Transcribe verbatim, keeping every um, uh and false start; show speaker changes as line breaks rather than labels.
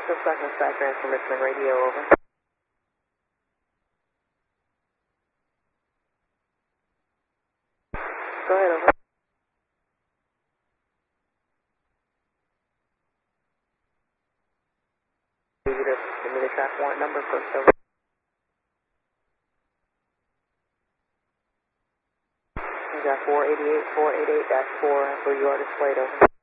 Just second stack transfer Richmond radio, over. Go ahead, over. Give you the, give me the track warrant number first, over. You got four eighty-eight, four eighty-eight dash four, where you are displayed, over.